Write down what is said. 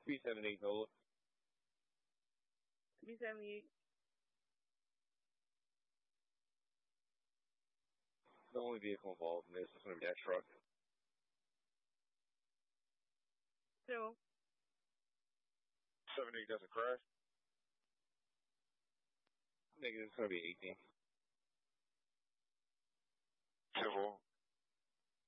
378 total. 378. The only vehicle involved in this is going to be that truck. Two. 78 doesn't crash. Negative, it's going to be 18. Civil,